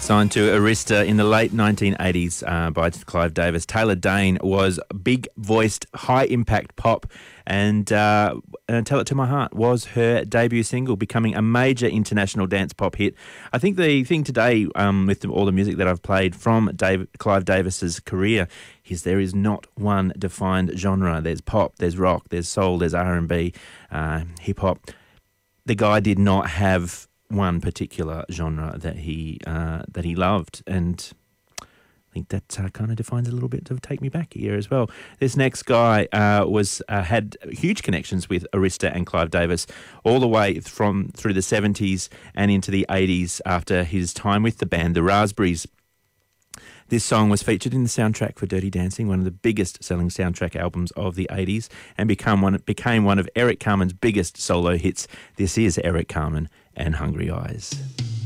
Signed to Arista in the late 1980s by Clive Davis. Taylor Dayne was big-voiced, high-impact pop, and Tell It To My Heart was her debut single, becoming a major international dance pop hit. I think the thing today, with all the music that I've played from Clive Davis's career, is there is not one defined genre. There's pop, there's rock, there's soul, there's R&B, hip-hop. The guy did not have one particular genre that he loved, and I think that kind of defines a little bit of Take Me Back here as well. This next guy had huge connections with Arista and Clive Davis all the way through the 70s and into the 80s after his time with the band The Raspberries. This song was featured in the soundtrack for Dirty Dancing, one of the biggest selling soundtrack albums of the 80s, and became one of Eric Carmen's biggest solo hits. This is Eric Carmen and Hungry Eyes.